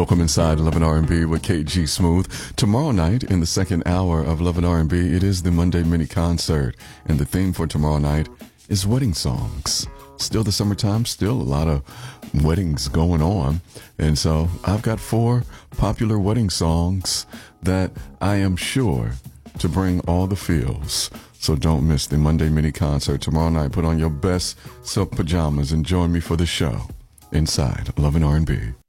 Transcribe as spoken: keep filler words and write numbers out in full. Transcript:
Welcome inside Love and R and B with K G Smooth. Tomorrow night in the second hour of Love and R and B, it is the Monday mini concert, and the theme for tomorrow night is wedding songs. Still the summertime, still a lot of weddings going on, and so I've got four popular wedding songs that I am sure to bring all the feels. So don't miss the Monday mini concert tomorrow night. Put on your best silk pajamas and join me for the show inside Love and R and B.